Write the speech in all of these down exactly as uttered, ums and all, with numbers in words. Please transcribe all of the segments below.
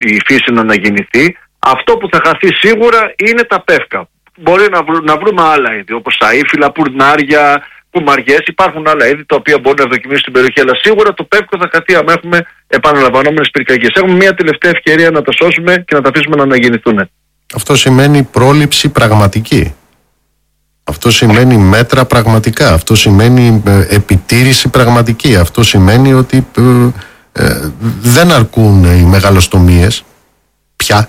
η φύση να αναγεννηθεί. Αυτό που θα χαθεί σίγουρα είναι τα πεύκα. Μπορεί να, βρου, να βρούμε άλλα είδη, όπως τα ύφυλα, πουρνάρια, κουμαριές. Υπάρχουν άλλα είδη τα οποία μπορούν να δοκιμήσουν στην περιοχή. Αλλά σίγουρα το πεύκο θα χαθεί άμα έχουμε επαναλαμβανόμενες πυρκαγιές. Έχουμε μια τελευταία ευκαιρία να τα σώσουμε και να τα αφήσουμε να αναγεννηθούν. Αυτό σημαίνει πρόληψη πραγματική. Αυτό σημαίνει μέτρα πραγματικά. Αυτό σημαίνει ε, επιτήρηση πραγματική. Αυτό σημαίνει ότι ε, ε, δεν αρκούν οι μεγαλοστομίες πια.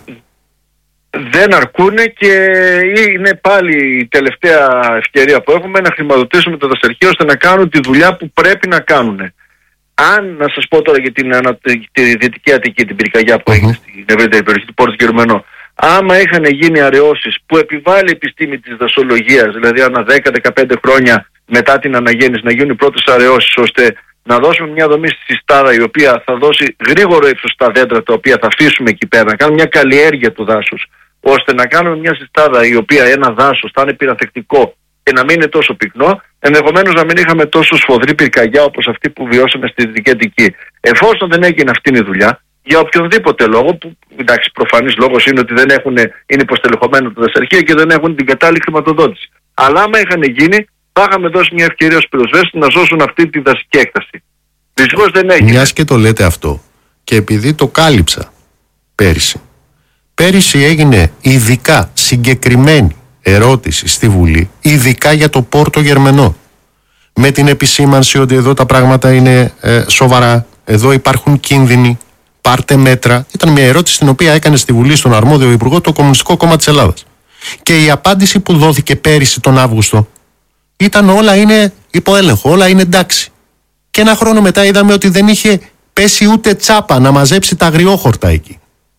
Δεν αρκούν και είναι πάλι η τελευταία ευκαιρία που έχουμε να χρηματοδοτήσουμε τα δασαρχεία ώστε να κάνουν τη δουλειά που πρέπει να κάνουν. Αν, να σας πω τώρα για την, τη Δυτική Αττική, την πυρκαγιά που uh-huh. έγινε στην ευρύτερη περιοχή του Πόρτου Γερμανό, άμα είχαν γίνει αραιώσεις που επιβάλλει η επιστήμη της δασολογίας, δηλαδή ανά δέκα με δεκαπέντε χρόνια μετά την αναγέννηση να γίνουν οι πρώτες αραιώσεις, ώστε να δώσουμε μια δομή στη συστάδα η οποία θα δώσει γρήγορο ύψος στα δέντρα τα οποία θα αφήσουμε εκεί πέρα, να κάνουμε μια καλλιέργεια του δάσους, ώστε να κάνουμε μια συστάδα η οποία ένα δάσος θα είναι πυρανθεκτικό και να μην είναι τόσο πυκνό, ενδεχομένως να μην είχαμε τόσο σφοδρή πυρκαγιά όπως αυτή που βιώσαμε στη Δυτική Αττική. Εφόσον δεν έγινε αυτή η δουλειά, για οποιονδήποτε λόγο, που εντάξει, προφανής λόγος είναι ότι δεν έχουν, είναι υποστελεχωμένα τα δασαρχεία και δεν έχουν την κατάλληλη χρηματοδότηση. Αλλά άμα είχαν γίνει, θα είχαμε δώσει μια ευκαιρία στους πυροσβέστες να σώσουν αυτή τη δασική έκταση. Δυστυχώς δεν έγινε. Μιας και το λέτε αυτό, και επειδή το κάλυψα πέρυσι, πέρυσι έγινε ειδικά συγκεκριμένη ερώτηση στη Βουλή, ειδικά για το Πόρτο Γερμανό, με την επισήμανση ότι εδώ τα πράγματα είναι ε, σοβαρά, εδώ υπάρχουν κίνδυνοι, πάρτε μέτρα. Ήταν μια ερώτηση την οποία έκανε στη Βουλή στον αρμόδιο Υπουργό το Κομμουνιστικό Κόμμα της Ελλάδας. Και η απάντηση που δόθηκε πέρυσι τον Αύγουστο ήταν όλα είναι υπό έλεγχο, όλα είναι εντάξει. Και ένα χρόνο μετά είδαμε ότι δεν είχε πέσει ούτε τσάπα να μαζέψει τα αγριόχορτα εκεί.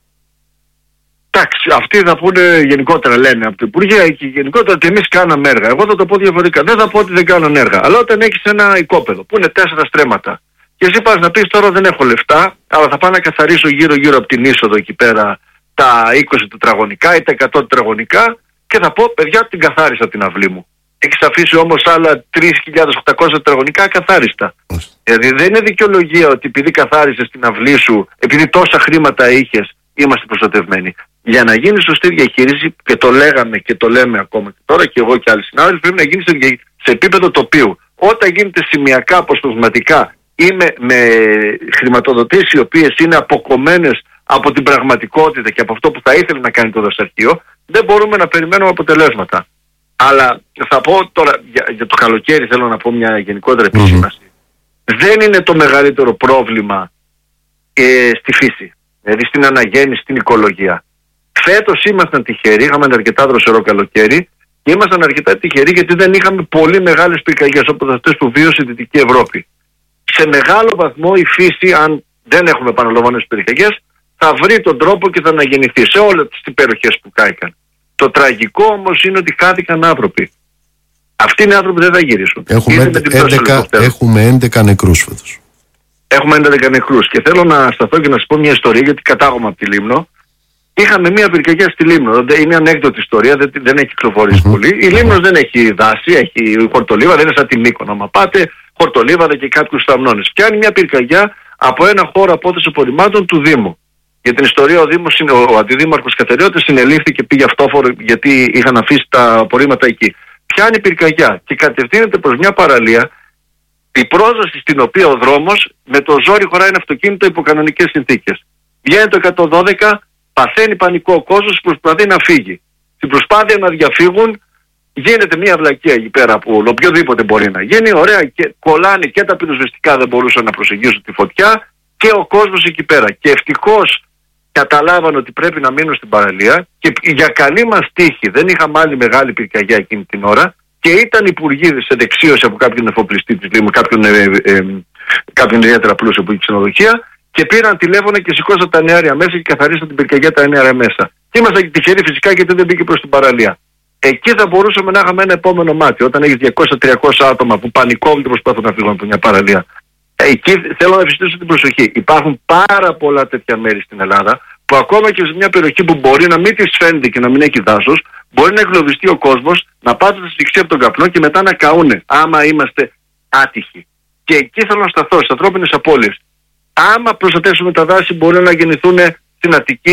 Εντάξει, αυτοί θα πούνε γενικότερα, λένε από την Υπουργεία και γενικότερα ότι εμείς κάναμε έργα. Εγώ θα το πω διαφορετικά. Δεν θα πω ότι δεν κάνανε έργα. Αλλά όταν έχεις ένα οικόπεδο που είναι τέσσερα στρέμματα και εσύ πας να πεις τώρα δεν έχω λεφτά, αλλά θα πάω να καθαρίσω γύρω-γύρω από την είσοδο εκεί πέρα τα είκοσι τετραγωνικά ή τα εκατό τετραγωνικά και θα πω παιδιά την καθάρισα την αυλή μου. Έχεις αφήσει όμως άλλα τρεις χιλιάδες οκτακόσια τετραγωνικά ακαθάριστα. Δηλαδή δεν είναι δικαιολογία ότι επειδή καθάρισες την αυλή σου, επειδή τόσα χρήματα είχες, είμαστε προστατευμένοι. Για να γίνει σωστή διαχείριση, και το λέγαμε και το λέμε ακόμα και τώρα και εγώ και άλλοι συνάδελφοι, πρέπει να γίνει σε, σε επίπεδο τοπίου. Όταν γίνεται σημειακά, αποσπασματικά ή με, με χρηματοδοτήσεις οι οποίες είναι αποκομμένες από την πραγματικότητα και από αυτό που θα ήθελε να κάνει το δασαρχείο, δεν μπορούμε να περιμένουμε αποτελέσματα. Αλλά θα πω τώρα για, για το καλοκαίρι, θέλω να πω μια γενικότερη επισήμανση. Mm-hmm. Δεν είναι το μεγαλύτερο πρόβλημα ε, στη φύση, δηλαδή στην αναγέννηση, στην οικολογία. Φέτος ήμασταν τυχεροί, είχαμε ένα αρκετά δροσερό καλοκαίρι και ήμασταν αρκετά τυχεροί γιατί δεν είχαμε πολύ μεγάλες πυρκαγιές όπως αυτές που βίωσε η Δυτική Ευρώπη. Σε μεγάλο βαθμό η φύση, αν δεν έχουμε επαναλαμβανόμενες πυρκαγιές, θα βρει τον τρόπο και θα αναγεννηθεί σε όλες τις περιοχές που κάηκαν. Το τραγικό όμως είναι ότι χάθηκαν άνθρωποι. Αυτοί είναι άνθρωποι που δεν θα γυρίσουν. Έχουμε, έντεκα, έχουμε έντεκα νεκρούς φέτος. Έχουμε έντεκα νεκρούς και θέλω να σταθώ και να σας πω μια ιστορία γιατί κατάγομαι από τη Λίμνο. Είχαμε μια πυρκαγιά στη Λίμνο. Είναι ανέκδοτη ιστορία, δεν, δεν έχει κυκλοφορήσει mm-hmm. πολύ. Η Λίμνος mm-hmm. δεν έχει δάση, έχει χορτολίβα, δεν είναι σαν την Μύκονο. Μα πάτε χορτολίβαδα και κάποιους σταμνώνες. Πιάνει μια πυρκαγιά από ένα χώρο απόδοση απορριμμάτων του Δήμου. Για την ιστορία ο, Δήμος, ο αντιδήμαρχος Κατεριώτης συνελήφθη και πήγε αυτόφορο γιατί είχαν αφήσει τα απορρίμματα εκεί. Πιάνει πυρκαγιά και κατευθύνεται προς μια παραλία, η πρόσβαση στην οποία ο δρόμος με το ζόρι χωράει ένα αυτοκίνητο υπό κανονικές συνθήκες. Βγαίνει το εκατόν δώδεκα, παθαίνει πανικό ο κόσμος, προσπαθεί να φύγει. Στην προσπάθεια να διαφύγουν γίνεται μια βλακεία εκεί πέρα που οποιοδήποτε μπορεί να γίνει. Ωραία, και κολλάνε και τα πυροσβεστικά, δεν μπορούσαν να προσεγγίσουν τη φωτιά και ο κόσμος εκεί πέρα. Και ευτυχώς καταλάβαν ότι πρέπει να μείνουν στην παραλία και για καλή μας τύχη δεν είχαμε άλλη μεγάλη πυρκαγιά εκείνη την ώρα και ήταν υπουργοί σε δεξίωση από κάποιον εφοπλιστή της Λίμνου, κάποιον, ε, ε, ε, κάποιον ιδιαίτερα πλούσιο που είχε ξενοδοχεία και πήραν τηλέφωνα και σηκώσαν τα νεάρια μέσα και καθαρίσαν την πυρκαγιά τα νεάρια μέσα. Και ήμασταν τυχεροί φυσικά γιατί δεν μπήκε προς την παραλία. Εκεί θα μπορούσαμε να είχαμε ένα επόμενο μάτι. Όταν έχεις διακόσια με τριακόσια άτομα που πανικόβλητοι προσπαθούν να φύγουν από μια παραλία. Εκεί θέλω να ευαισθητήσω την προσοχή. Υπάρχουν πάρα πολλά τέτοια μέρη στην Ελλάδα που ακόμα και σε μια περιοχή που μπορεί να μην της φαίνεται και να μην έχει δάσος, μπορεί να εγκλωβιστεί ο κόσμος, να πάτουν στη σφυξία από τον καπνό και μετά να καούνε, άμα είμαστε άτυχοι. Και εκεί θέλω να σταθώ, στις ανθρώπινες απώλειες. Άμα προστατεύσουμε τα δάση, μπορεί να γεννηθούν στην Αττική